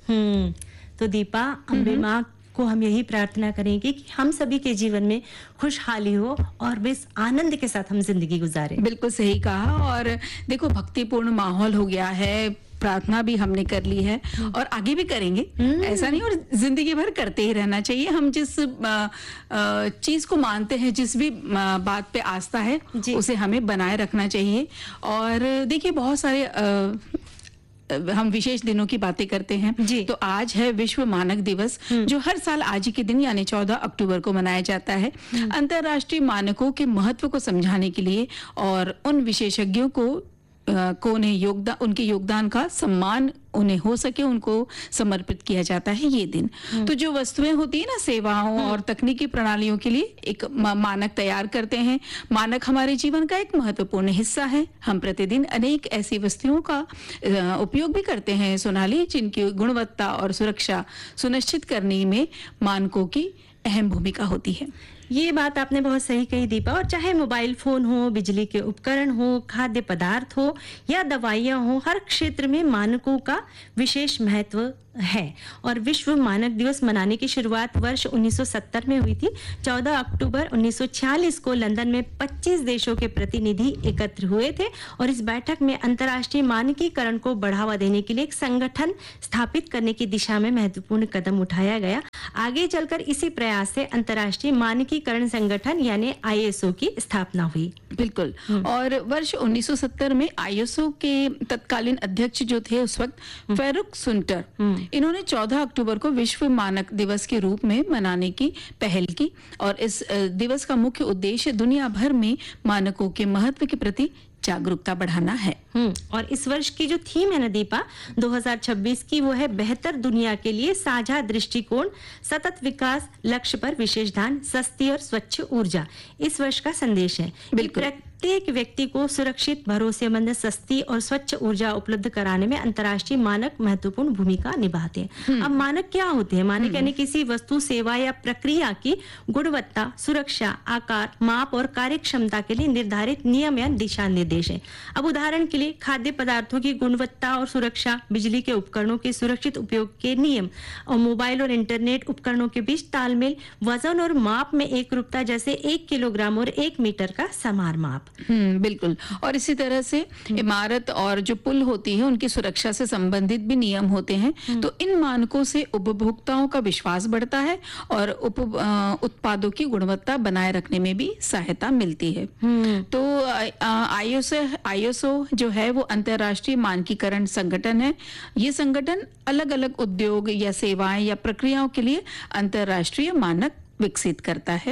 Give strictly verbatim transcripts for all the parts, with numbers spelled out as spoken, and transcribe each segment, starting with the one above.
हम्म तो दीपा, अम्बे माँ को हम यही प्रार्थना करेंगे कि हम सभी के जीवन में खुशहाली हो और बेस आनंद के साथ हम जिंदगी गुजारें। बिल्कुल सही कहा। और देखो, भक्तिपूर्ण माहौल हो गया है, प्रार्थना भी हमने कर ली है और आगे भी करेंगे, ऐसा नहीं, और जिंदगी भर करते ही रहना चाहिए। हम जिस चीज को मानते हैं, जिस भी आ, बात पे आस्था है, उसे हमें बनाए रखना चाहिए। और देखिए, बहुत सारे आ, हम विशेष दिनों की बातें करते हैं, तो आज है विश्व मानक दिवस, जो हर साल आज ही के दिन यानी चौदह अक्टूबर को मनाया जाता है। अंतर्राष्ट्रीय मानकों के महत्व को समझाने के लिए और उन विशेषज्ञों को को उन्हें योगदान उनके योगदान का सम्मान उन्हें हो सके उनको समर्पित किया जाता है ये दिन। तो जो वस्तुएं होती है ना, सेवाओं और तकनीकी प्रणालियों के लिए एक मानक तैयार करते हैं। मानक हमारे जीवन का एक महत्वपूर्ण हिस्सा है। हम प्रतिदिन अनेक ऐसी वस्तुओं का उपयोग भी करते हैं सोनाली, जिनकी गुणवत्ता और सुरक्षा सुनिश्चित करने में मानकों की अहम भूमिका होती है। ये बात आपने बहुत सही कही दीपा। और चाहे मोबाइल फोन हो, बिजली के उपकरण हो, खाद्य पदार्थ हो या दवाइयां हो, हर क्षेत्र में मानकों का विशेष महत्व है। और विश्व मानक दिवस मनाने की शुरुआत वर्ष उन्नीस सौ सत्तर में हुई थी। चौदह अक्टूबर उन्नीस सौ छियालीस को लंदन में पच्चीस देशों के प्रतिनिधि एकत्र हुए थे और इस बैठक में अंतर्राष्ट्रीय मानकीकरण को बढ़ावा देने के लिए एक संगठन स्थापित करने की दिशा में महत्वपूर्ण कदम उठाया गया। आगे चलकर इसी प्रयास से अंतर्राष्ट्रीय मानकीकरण संगठन यानी आई एस ओ की स्थापना हुई। बिल्कुल। और वर्ष उन्नीस सौ सत्तर में आई एस ओ के तत्कालीन अध्यक्ष जो थे उस वक्त, फेरुख सुंटर, इन्होंने चौदह अक्टूबर को विश्व मानक दिवस के रूप में मनाने की पहल की। और इस दिवस का मुख्य उद्देश्य दुनिया भर में मानकों के महत्व के प्रति जागरूकता बढ़ाना है। हम्म और इस वर्ष की जो थीम है ना दीपा, दो हज़ार छब्बीस की, वो है बेहतर दुनिया के लिए साझा दृष्टिकोण, सतत विकास, लक्ष्य पर विशेष ध्यान, सस्ती और स्वच्छ ऊर्जा। इस वर्ष का संदेश है कि प्रत्येक व्यक्ति को सुरक्षित, भरोसेमंद, सस्ती और स्वच्छ ऊर्जा उपलब्ध कराने में अंतर्राष्ट्रीय मानक महत्वपूर्ण भूमिका निभाते हैं। अब मानक क्या होते हैं? मानक यानी किसी वस्तु, सेवा या प्रक्रिया की गुणवत्ता, सुरक्षा, आकार, माप और कार्यक्षमता के लिए निर्धारित नियम या दिशा निर्देश है। अब उदाहरण के लिए खाद्य पदार्थों की गुणवत्ता और सुरक्षा, बिजली के उपकरणों के सुरक्षित उपयोग के नियम, और मोबाइल और इंटरनेट उपकरणों के बीच तालमेल, वजन और माप में एक रूपता, जैसे एक किलोग्राम और एक मीटर का समान माप। हम्म बिल्कुल। और इसी तरह से इमारत और जो पुल होती है, उनकी सुरक्षा से संबंधित भी नियम होते हैं। तो इन मानकों से उपभोक्ताओं का विश्वास बढ़ता है और उप उत्पादों की गुणवत्ता बनाए रखने में भी सहायता मिलती है। तो आई एस ओ जो है वो अंतर्राष्ट्रीय मानकीकरण संगठन है। ये संगठन अलग अलग उद्योग या सेवाएं या प्रक्रियाओं के लिए अंतर्राष्ट्रीय मानक विकसित करता है।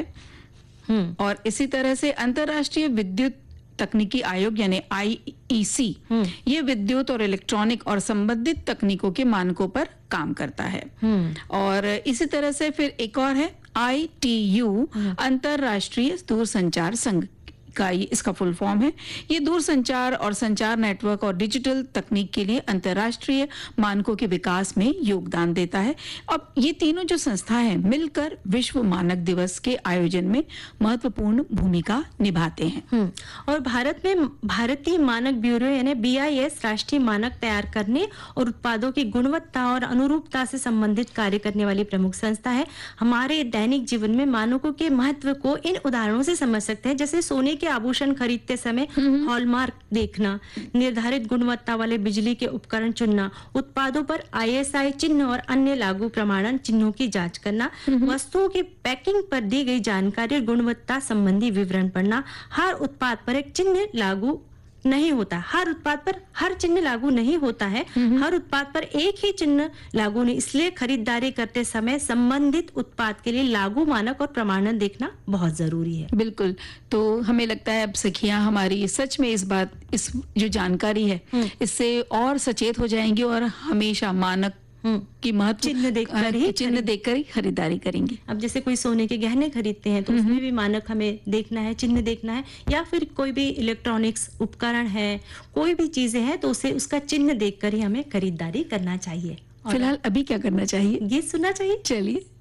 और इसी तरह से अंतर्राष्ट्रीय विद्युत तकनीकी आयोग यानी आई ई सी, ये विद्युत और इलेक्ट्रॉनिक और संबंधित तकनीकों के मानकों पर काम करता है। और इसी तरह से फिर एक और है आई टी यू, अंतर्राष्ट्रीय दूरसंचार संघ का ये इसका फुल फॉर्म है। ये दूरसंचार और संचार नेटवर्क और डिजिटल तकनीक के लिए अंतर्राष्ट्रीय मानकों के विकास में योगदान देता है। अब ये तीनों जो संस्थाएं हैं मिलकर विश्व मानक दिवस के आयोजन में महत्वपूर्ण भूमिका निभाते हैं। और भारत में भारतीय मानक ब्यूरो यानी बी आई एस राष्ट्रीय मानक तैयार करने और उत्पादों की गुणवत्ता और अनुरूपता से संबंधित कार्य करने वाली प्रमुख संस्था है। हमारे दैनिक जीवन में मानकों के महत्व को इन उदाहरणों से समझ सकते हैं, जैसे सोने के आभूषण खरीदते समय हॉलमार्क देखना, निर्धारित गुणवत्ता वाले बिजली के उपकरण चुनना, उत्पादों पर आई एस आई चिन्ह और अन्य लागू प्रमाणन चिन्हों की जांच करना, वस्तुओं की पैकिंग पर दी गई जानकारी और गुणवत्ता संबंधी विवरण पढ़ना। हर उत्पाद पर एक चिन्ह लागू नहीं होता, हर उत्पाद पर हर चिन्ह लागू नहीं होता है। हर उत्पाद पर एक ही चिन्ह लागू नहीं, इसलिए खरीदारी करते समय संबंधित उत्पाद के लिए लागू मानक और प्रमाणन देखना बहुत जरूरी है। बिल्कुल। तो हमें लगता है अब सखियां हमारी सच में इस बात इस जो जानकारी है इससे और सचेत हो जाएंगी और हमेशा मानक की महत्व चिन्ह देखकर ही चिन्ह देखकर ही खरीदारी करेंगे। अब जैसे कोई सोने के गहने खरीदते हैं तो उसमें भी मानक हमें देखना है, चिन्ह देखना है, या फिर कोई भी इलेक्ट्रॉनिक्स उपकरण है, कोई भी चीजें हैं तो उसे उसका चिन्ह देखकर ही हमें खरीदारी करना चाहिए। फिलहाल अभी क्या करना चाहिए, गीत सुनना चाहिए। चलिए।